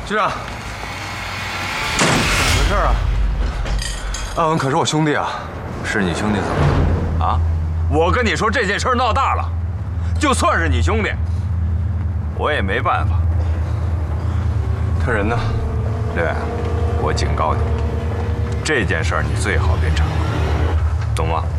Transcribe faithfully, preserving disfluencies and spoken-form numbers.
局长，怎么回事啊？阿文可是我兄弟啊！ 是你兄弟怎么了？啊？我跟你说这件事闹大了，就算是你兄弟，我也没办法。 他人呢？ 对，我警告你，这件事儿你最好别掺和，懂吗？